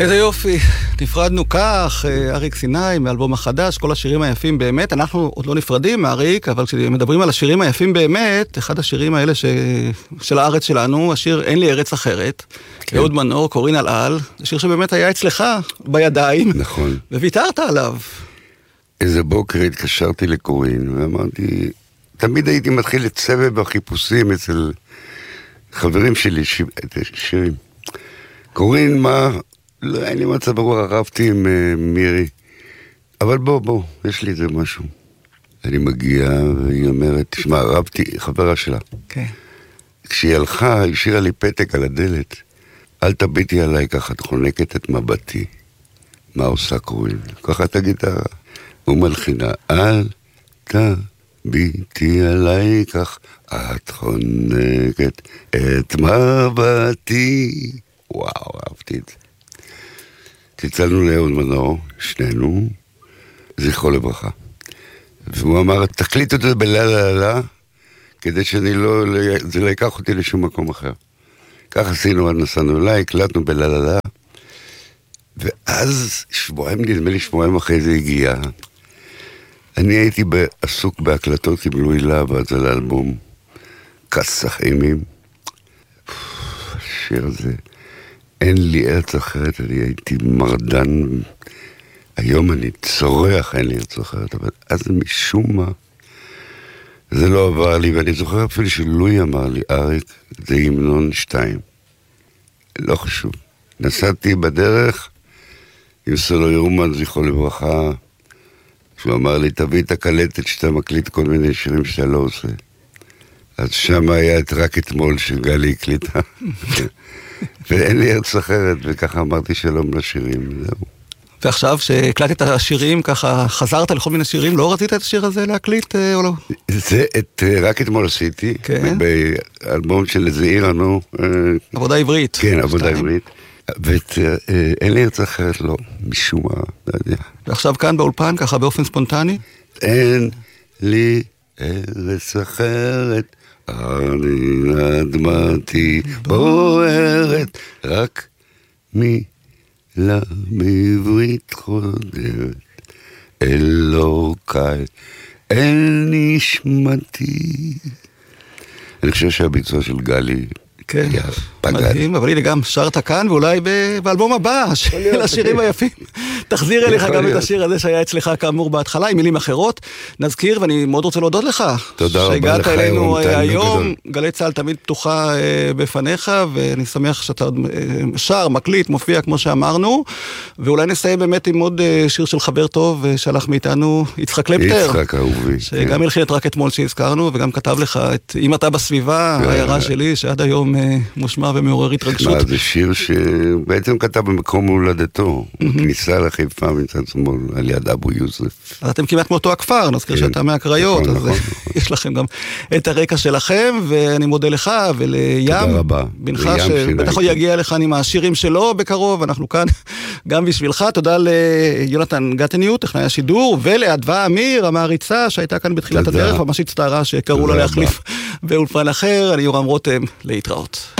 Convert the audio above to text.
איזה יופי, נפרדנו כך, אריק סיני מאלבום החדש, כל השירים היפים באמת, אנחנו עוד לא נפרדים מאריק, אבל כשמדברים על השירים היפים באמת, אחד השירים האלה של הארץ שלנו, השיר אין לי ארץ אחרת, יהוד מנור, קורין אלעל, זה שיר שבאמת היה אצלך בידיים, נכון. וויתרת עליו. איזה בוקר התקשרתי לקורין, ואמרתי, תמיד הייתי מתחיל לצבב בחיפושים אצל חברים שלי, שירים. קורין, מה? לא, אין לי מצב ברור, ערבתי עם מירי. אבל בוא, יש לי איזה משהו. אני מגיע, והיא אומרת, תשמע, ערבתי, חברה שלה. כן. כשהיא הלכה, היא השאירה לי פתק על הדלת. אל תביטי עליי ככה, את חונקת את מבטי. מה עושה קורין? ככה תגיד, הוא מלחינה, אל תביטי עליי כך, את חונקת את מבטי. וואו, אהבתי את זה. צלצלנו ליהוד מנור, שנינו, זכרו לברכה. והוא אמר, תקליט את זה בלילה, כדי שאני זה לא ייקח אותי לשום מקום אחר. כך עשינו, נסענו אליי, הקלטנו בלילה, ואז נדמה לי שבועיים אחרי זה הגיע. אני הייתי עסוק בהקלטות עם לואי להב, אז על האלבום, כסח אימים. השיר הזה, אין לי ארץ אחרת, אני הייתי מרדן, היום אני צורח, אין לי ארץ אחרת, אבל אז משום מה, זה לא עבר לי, ואני זוכר אפילו שלואי אמר לי, אריק, זה המנון 2. לא חשוב. נסעתי בדרך, עם סולו ירומן, זכרו לברכה, שהוא אמר לי, תביא את הקלטת שאתה מקליט כל מיני שירים שאתה לא עושה. אז שם היה את רק אתמול שגלי הקליטה. ואין לי ארץ אחרת, וככה אמרתי שלום לשירים, זהו. ועכשיו שהקלטת השירים, ככה חזרת לכל מיני שירים, לא רצית את השיר הזה להקליט או לא? זה רק אתמול עשיתי, באלבום של זעיר אנו. עבודה עברית. כן, עבודה עברית. ואין לי ארץ אחרת, לא, משום מה, לא יודע. ועכשיו כאן באולפן, ככה באופן ספונטני? אין לי ארץ אחרת, אני אדמתי בוערת, רק מילה בעברית חודרת, אלוקי, אל נשמתי. אני חושב שהביצוע של גלי כן, מדהים, אבל הנה גם שרת כאן, ואולי באלבום הבא של השירים היפים. תחזיר אליך גם את השיר הזה שהיה אצלך כאמור בהתחלה, עם מילים אחרות. נזכיר, ואני מאוד רוצה להודות לך. תודה רבה לך. שהגעת אלינו היום, גלי צהל תמיד פתוחה בפניך, ואני שמח שאתה שר, מקליט, מופיע כמו שאמרנו, ואולי נסיים באמת עם עוד שיר של חבר טוב, שהלך מאיתנו, יצחק קלפטר. יצחק אהובי. שגם הלחין את רק אתמול שהזכרנו, וגם כתב לך את אם אתה בסביבה, העיירה שלי, שעד היום מושמע ומעורר התרגשות. זה שיר שבעצם כתב במקום הולדתו, כניסה לחיפה מצד שמאל, על יד אבו יוסף. אז אתם כמעט מאותו הכפר, נזכיר שאתה מהקריות, אז יש לכם גם את הרקע שלכם, ואני מודה לך ולים, בנך שבטח הוא יגיע לכאן עם השירים שלו בקרוב, אנחנו כאן גם בשבילך. תודה ליונתן גטניוט, טכנאי השידור, ולאדווה אמיר, המעריצה, שהייתה כאן בתחילת הדרך, ממש הצטערה שקראו לה להחליף באולפן אחר. אני יורם רותם, להתראות.